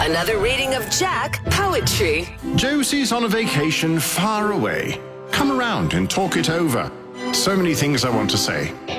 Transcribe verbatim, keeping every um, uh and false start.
Another reading of Jack poetry. Josie's on a vacation far away. Come around and talk it over. So many things I want to say.